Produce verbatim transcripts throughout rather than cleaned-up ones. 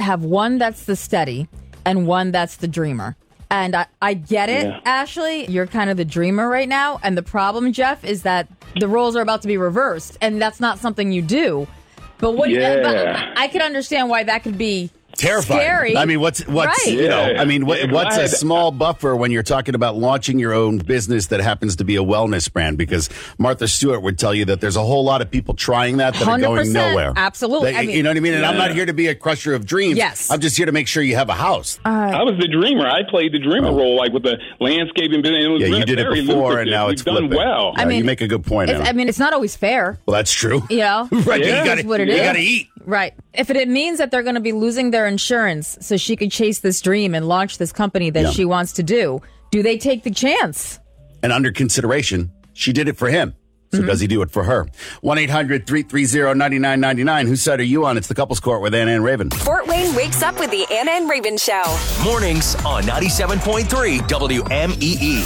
have one that's the steady and one that's the dreamer. And I, I get it, yeah. Ashley. You're kind of the dreamer right now. And the problem, Jeff, is that the roles are about to be reversed. And that's not something you do. But what? Yeah. But I can understand why that could be terrifying. Scary. I mean, what's what's right. you know? Yeah. I mean, what, what's Right. a small buffer when you're talking about launching your own business that happens to be a wellness brand? Because Martha Stewart would tell you that there's a whole lot of people trying that that one hundred percent, are going nowhere. Absolutely. They, I mean, you know what I mean? And yeah. I'm not here to be a crusher of dreams. Yes. I'm just here to make sure you have a house. Uh, I was the dreamer. I played the dreamer Oh. role, like with the landscaping business. It was Yeah, you very, did it very before, and lucrative. now We've it's done flipping. well. Yeah, I mean, you make a good point. it's, Anna. I mean, it's not always fair. Well, that's true. You know? right? Yeah. You got It is what it You is. got to eat. Right. If it, it means that they're going to be losing their insurance so she could chase this dream and launch this company that Yeah. she wants to do, do they take the chance? And under consideration, she did it for him. So Mm-hmm. does he do it for her? one eight hundred three three zero nine nine nine nine. Whose side are you on? It's the Couples Court with Anna and Raven. Fort Wayne wakes up with the Anna and Raven Show. Mornings on ninety-seven point three W M E E.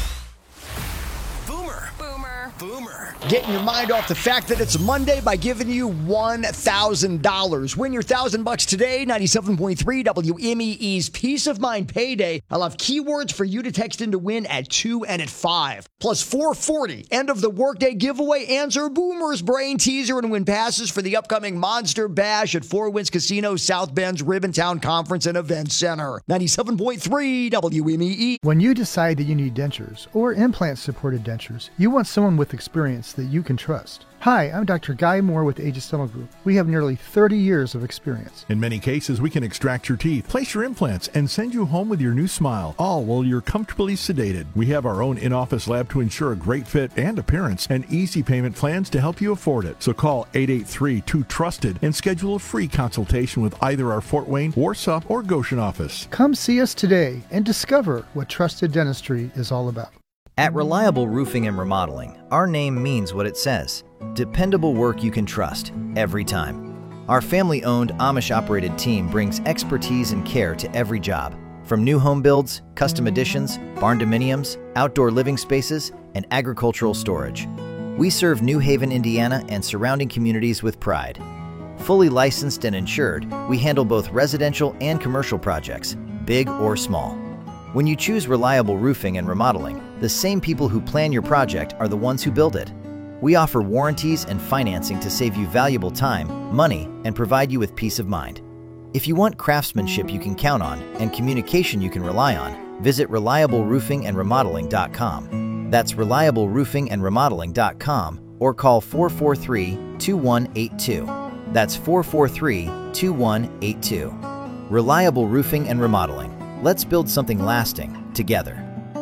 Boomer. Boomer. Boomer. Getting your mind off the fact that it's Monday by giving you one thousand dollars. Win your one thousand bucks today. ninety-seven point three W M E E's Peace of Mind Payday. I'll have keywords for you to text in to win at two and at five. Plus four forty. End of the workday giveaway. Answer Boomer's Brain Teaser and win passes for the upcoming Monster Bash at Four Winds Casino, South Bend's Ribbontown Conference and Event Center. ninety-seven point three W M E E. When you decide that you need dentures or implant-supported dentures, you want someone with experience that you can trust. Hi, I'm Doctor Guy Moore with Aegis Dental Group. We have nearly thirty years of experience. In many cases, we can extract your teeth, place your implants, and send you home with your new smile, all while you're comfortably sedated. We have our own in-office lab to ensure a great fit and appearance, and easy payment plans to help you afford it. So call eight eight three, two trusted and schedule a free consultation with either our Fort Wayne, Warsaw, or Goshen office. Come see us today and discover what trusted dentistry is all about. At Reliable Roofing and Remodeling, our name means what it says. Dependable work you can trust, every time. Our family-owned, Amish-operated team brings expertise and care to every job. From new home builds, custom additions, barn dominiums, outdoor living spaces, and agricultural storage. We serve New Haven, Indiana, and surrounding communities with pride. Fully licensed and insured, we handle both residential and commercial projects, big or small. When you choose Reliable Roofing and Remodeling, the same people who plan your project are the ones who build it. We offer warranties and financing to save you valuable time, money, and provide you with peace of mind. If you want craftsmanship you can count on and communication you can rely on, visit reliable roofing and remodeling dot com. That's reliable roofing and remodeling dot com or call four four three, two one eight two. That's four four three, two one eight two. Reliable Roofing and Remodeling. Let's build something lasting together.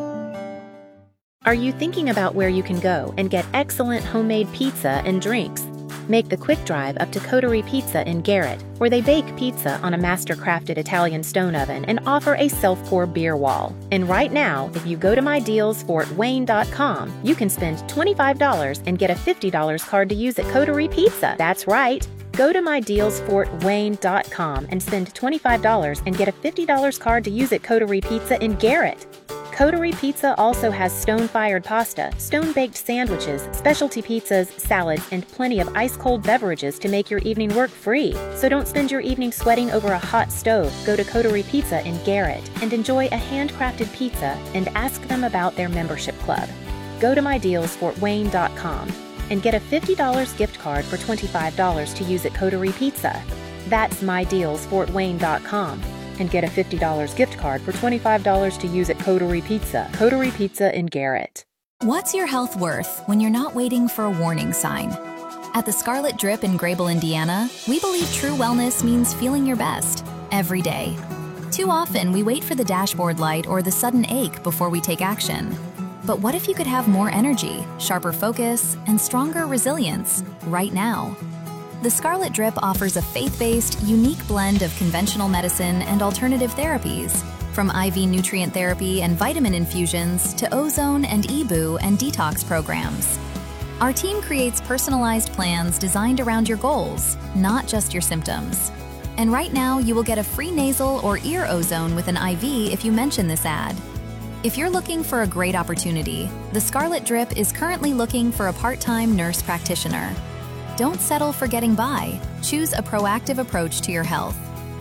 Are you thinking about where you can go and get excellent homemade pizza and drinks? Make the quick drive up to Coterie Pizza in Garrett, where they bake pizza on a master-crafted Italian stone oven and offer a self-pour beer wall. And right now, if you go to my deals fort wayne dot com, you can spend twenty-five dollars and get a fifty dollars card to use at Coterie Pizza. That's right. Go to my deals fort wayne dot com and spend twenty-five dollars and get a fifty dollars card to use at Coterie Pizza in Garrett. Coterie Pizza also has stone-fired pasta, stone-baked sandwiches, specialty pizzas, salads, and plenty of ice-cold beverages to make your evening work free. So don't spend your evening sweating over a hot stove. Go to Coterie Pizza in Garrett and enjoy a handcrafted pizza and ask them about their membership club. Go to my deals fort wayne dot com and get a fifty dollars gift card for twenty-five dollars to use at Coterie Pizza. That's my deals fort wayne dot com. And get a fifty dollars gift card for twenty-five dollars to use at Coterie Pizza. Coterie Pizza in Garrett. What's your health worth when you're not waiting for a warning sign? At the Scarlet Drip in Grable, Indiana, we believe true wellness means feeling your best every day. Too often, we wait for the dashboard light or the sudden ache before we take action. But what if you could have more energy, sharper focus, and stronger resilience right now? The Scarlet Drip offers a faith-based, unique blend of conventional medicine and alternative therapies, from I V nutrient therapy and vitamin infusions to ozone and E B U and detox programs. Our team creates personalized plans designed around your goals, not just your symptoms. And right now, you will get a free nasal or ear ozone with an I V if you mention this ad. If you're looking for a great opportunity, the Scarlet Drip is currently looking for a part-time nurse practitioner. Don't settle for getting by. Choose a proactive approach to your health.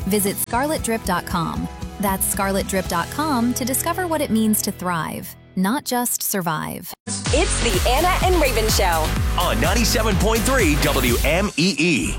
Visit scarlet drip dot com. That's scarlet drip dot com to discover what it means to thrive, not just survive. It's the Anna and Raven Show on ninety-seven point three W M E E.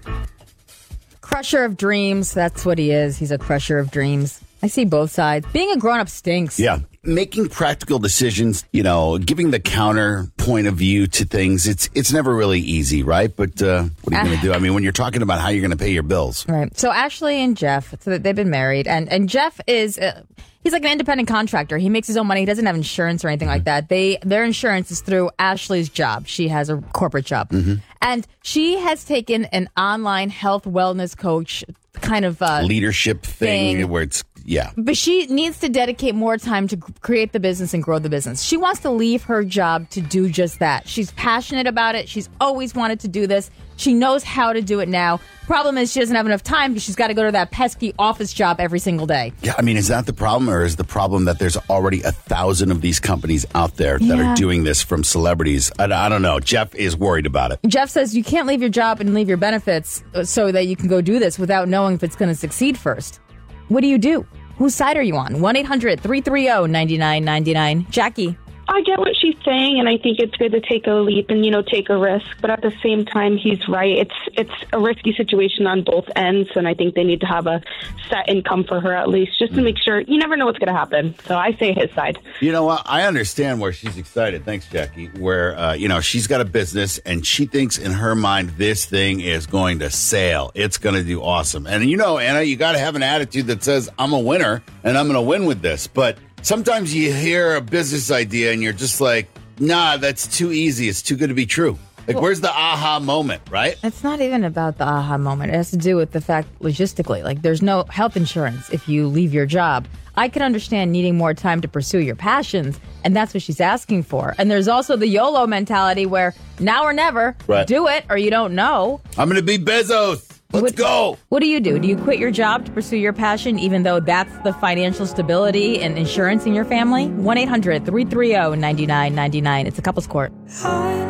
Crusher of dreams. That's what he is. He's a crusher of dreams. I see both sides. Being a grown-up stinks. Yeah. Making practical decisions, you know, giving the counter point of view to things, it's it's never really easy, right? But uh, what are you going to do? I mean, when you're talking about how you're going to pay your bills. Right. So Ashley and Jeff, so they've been married, and, and Jeff is, uh, he's like an independent contractor. He makes his own money. He doesn't have insurance or anything mm-hmm. like that. They Their insurance is through Ashley's job. She has a corporate job. Mm-hmm. And she has taken an online health wellness coach kind of uh, leadership thing, thing where it's, yeah. But she needs to dedicate more time to create the business and grow the business. She wants to leave her job to do just that. She's passionate about it. She's always wanted to do this. She knows how to do it now. Problem is she doesn't have enough time because she's got to go to that pesky office job every single day. Yeah, I mean, is that the problem, or is the problem that there's already a thousand of these companies out there that yeah. are doing this from celebrities? I, I don't know. Jeff is worried about it. Jeff says you can't leave your job and leave your benefits so that you can go do this without knowing if it's going to succeed first. What do you do? Whose side are you on? one eight hundred three three zero nine nine nine nine. Jackie. I get what she's saying, and I think it's good to take a leap and, you know, take a risk. But at the same time, he's right. It's it's a risky situation on both ends, and I think they need to have a set income for her at least, just to make sure. You never know what's going to happen. So I say his side. You know what? I understand where she's excited. Thanks, Jackie. Where, uh, you know, she's got a business, and she thinks in her mind this thing is going to sail. It's going to do awesome. And, you know, Anna, you got to have an attitude that says, I'm a winner, and I'm going to win with this. But sometimes you hear a business idea and you're just like, nah, that's too easy. It's too good to be true. Like, well, where's the aha moment, right? It's not even about the aha moment. It has to do with the fact, logistically, like there's no health insurance if you leave your job. I can understand needing more time to pursue your passions, and that's what she's asking for. And there's also the YOLO mentality where now or never, right. do it or you don't know. I'm going to be Bezos. Let's what, go. What do you do? Do you quit your job to pursue your passion, even though that's the financial stability and insurance in your family? one eight hundred three three zero nine nine nine nine. It's a couples court. Hi.